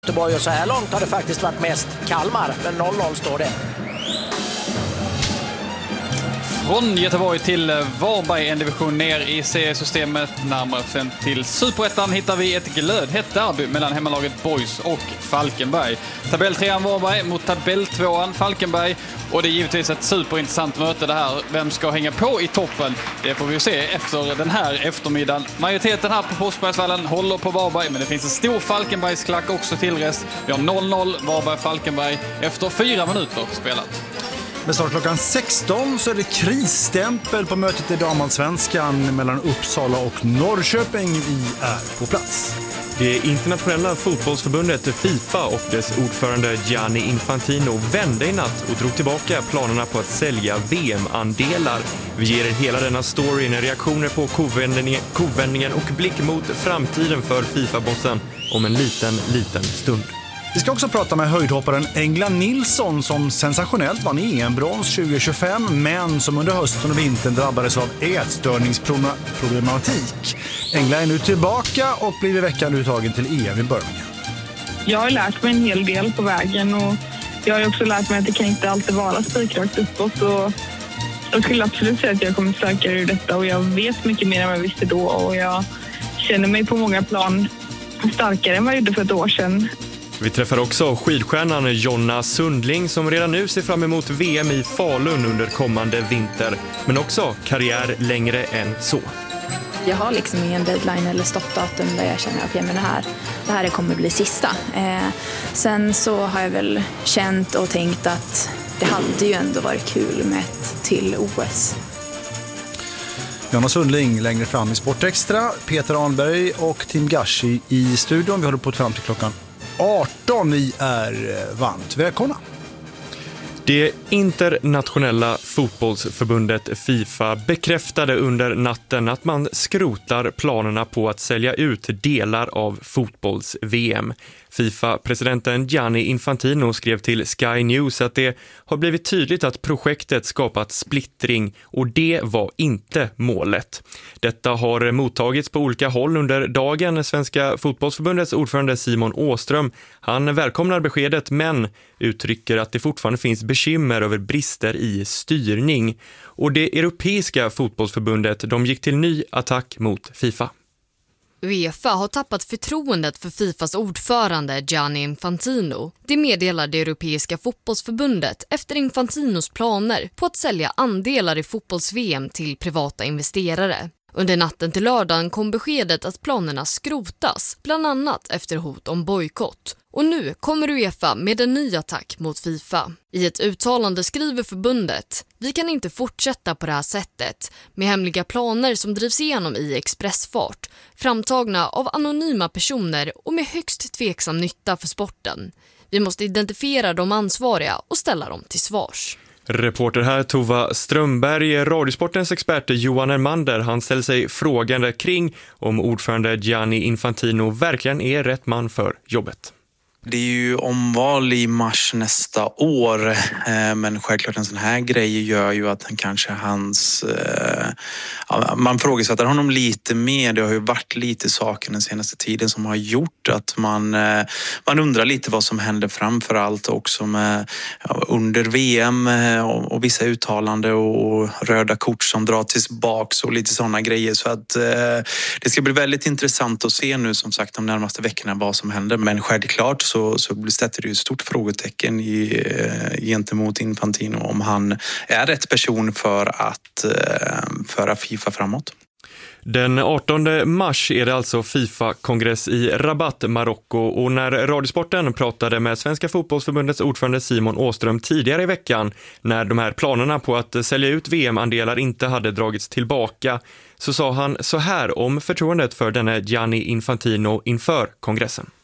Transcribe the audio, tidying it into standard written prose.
Göteborg och så här långt har det faktiskt varit mest Kalmar, men 0-0 står det. Från Göteborg till Varberg, en division ner i seriesystemet. Närmare sen till Superettan hittar vi ett glödhett derby mellan hemmalaget Boys och Falkenberg. Tabelltrean Varberg mot tabelltvåan Falkenberg. Och det är givetvis ett superintressant möte det här. Vem ska hänga på i toppen? Det får vi se efter den här eftermiddagen. Majoriteten här på Påsbergsvallen håller på Varberg, men det finns en stor Falkenbergsklack också till rest. Vi har 0-0 Varberg-Falkenberg efter 4 minuter spelat. Men snart klockan 16 så är det krisstämpel på mötet i damallsvenskan mellan Uppsala och Norrköping. Vi är på plats. Det internationella fotbollsförbundet FIFA och dess ordförande Gianni Infantino vände i natt och drog tillbaka planerna på att sälja VM-andelar. Vi ger er hela denna storyn, reaktioner på kovändningen och blick mot framtiden för FIFA-bossen om en liten stund. Vi ska också prata med höjdhopparen Engla Nilsson som sensationellt vann EM-brons 2025 men som under hösten och vintern drabbades av ätstörningsproblematik. Engla är nu tillbaka och blir i veckan uttagen till EM i Birmingham. Jag har lärt mig en hel del på vägen och jag har också lärt mig att det kan inte alltid vara spikrakt uppåt. Och jag skulle absolut säga att jag kommer starkare ur detta och jag vet mycket mer än vad jag visste då och jag känner mig på många plan starkare än vad jag gjorde för ett år sedan. Vi träffar också skidstjärnan Jonna Sundling som redan nu ser fram emot VM i Falun under kommande vinter. Men också karriär längre än så. Jag har liksom ingen deadline eller stoppdatum där jag känner att det här kommer bli sista. Sen så har jag väl känt och tänkt att det hade ju ändå varit kul med ett till OS. Jonna Sundling längre fram i Sportextra, Peter Arnberg och Tim Gashi i studion. Vi håller på fram till klockan 18. Ni är varmt välkomna. Det internationella fotbollsförbundet FIFA bekräftade under natten att man skrotar planerna på att sälja ut delar av fotbolls-VM. FIFA-presidenten Gianni Infantino skrev till Sky News att det har blivit tydligt att projektet skapat splittring och det var inte målet. Detta har mottagits på olika håll under dagen. Svenska fotbollsförbundets ordförande Simon Åström, han välkomnar beskedet men uttrycker att det fortfarande finns bekymmer över brister i styrning. Och det europeiska fotbollsförbundet, de gick till ny attack mot FIFA. UEFA har tappat förtroendet för FIFAs ordförande Gianni Infantino. Det meddelar det europeiska fotbollsförbundet efter Infantinos planer på att sälja andelar i fotbolls-VM till privata investerare. Under natten till lördagen kom beskedet att planerna skrotas, bland annat efter hot om bojkott. Och nu kommer UEFA med en ny attack mot FIFA. I ett uttalande skriver förbundet: "Vi kan inte fortsätta på det här sättet med hemliga planer som drivs igenom i expressfart, framtagna av anonyma personer och med högst tveksam nytta för sporten. Vi måste identifiera de ansvariga och ställa dem till svars." Reporter här Tova Strömberg, Radiosportens expert Johan Ermander, han ställer sig frågande kring om ordförande Gianni Infantino verkligen är rätt man för jobbet. Det är ju omval i mars nästa år, men självklart en sån här grej gör ju att man frågasätter honom lite mer. Det har ju varit lite saker den senaste tiden som har gjort att man undrar lite vad som händer, framför allt också med under VM och vissa uttalanden och röda kort som drar tillbaks och lite sådana grejer. Så att det ska bli väldigt intressant att se nu som sagt de närmaste veckorna vad som händer, men självklart så sätter det ju ett stort frågetecken gentemot Infantino om han är rätt person för att föra FIFA framåt. Den 18 mars är det alltså FIFA-kongress i Rabat, Marocko, och när Radiosporten pratade med Svenska fotbollsförbundets ordförande Simon Åström tidigare i veckan när de här planerna på att sälja ut VM-andelar inte hade dragits tillbaka, så sa han så här om förtroendet för denne Gianni Infantino inför kongressen.